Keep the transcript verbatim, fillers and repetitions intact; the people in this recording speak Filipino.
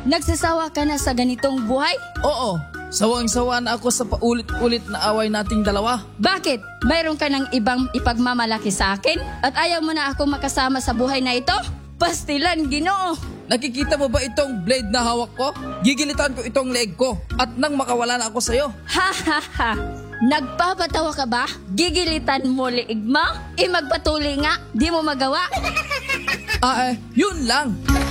Nagsasawa ka na sa ganitong buhay? Oo, sawang-sawa na ako sa paulit-ulit na away nating dalawa. Bakit? Mayroon ka ng ibang ipagmamalaki sa akin? At ayaw mo na akong makasama sa buhay na ito? Pastilan, Ginoo! Nakikita mo ba itong blade na hawak ko? Gigilitan ko itong leg ko at nang makawala na ako sa'yo. Ha ha ha! Nagpapatawa ka ba? Gigilitan mo liig mo? E magpatuloy nga, di mo magawa? Ah eh, yun lang.